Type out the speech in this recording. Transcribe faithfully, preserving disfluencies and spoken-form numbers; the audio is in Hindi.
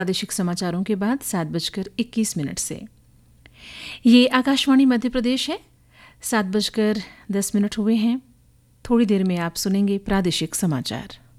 प्रादेशिक समाचारों के बाद सात बजकर इक्कीस मिनट से। ये आकाशवाणी मध्य प्रदेश है। सात बजकर दस मिनट हुए हैं। थोड़ी देर में आप सुनेंगे प्रादेशिक समाचार।